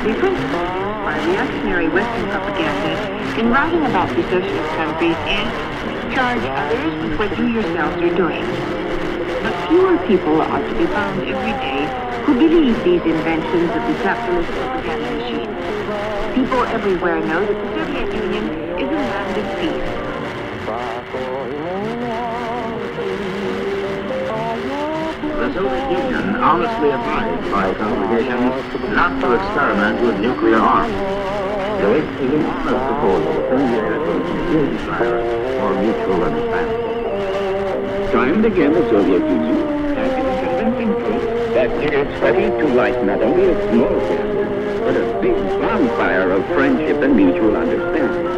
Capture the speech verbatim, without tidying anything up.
The principle by reactionary Western propaganda in writing about the socialist countries is charge others with what you yourselves are doing. But fewer people are to be found every day who believe these inventions of the capitalist propaganda machine. People everywhere know that the Soviet Union is a land of peace. The Soviet Union honestly abides by its obligation not to experiment with nuclear arms. So it is an honest proposal affiliated with the desire for mutual understanding. Time and again, the Soviet Union has been convincing proof that it is ready to light not only a small candle, but a big bonfire of friendship and mutual understanding.